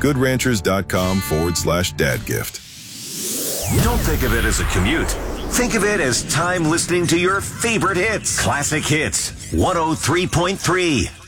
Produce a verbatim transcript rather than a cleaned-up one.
goodranchers.com forward slash dad gift. Don't think of it as a commute. Think of it as time listening to your favorite hits. Classic Hits, one oh three point three.